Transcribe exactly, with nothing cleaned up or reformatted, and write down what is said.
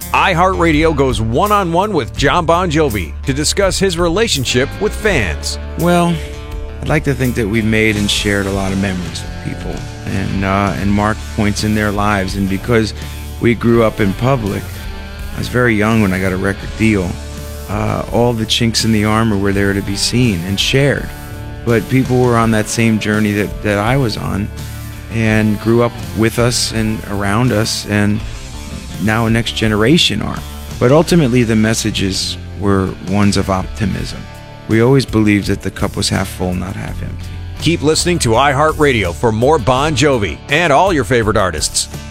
iHeartRadio goes one-on-one with Jon Bon Jovi to discuss his relationship with fans. Well, I'd like to think that we've made and shared a lot of memories with people and uh, and marked points in their lives. And because we grew up in public, I was very young when I got a record deal. Uh, all the chinks in the armor were there to be seen and shared. But people were on that same journey that, that I was on and grew up with us and around us, and now a next generation are. But ultimately the messages were ones of optimism. We always believed that the cup was half full, not half empty. Keep listening to iHeartRadio for more Bon Jovi and all your favorite artists.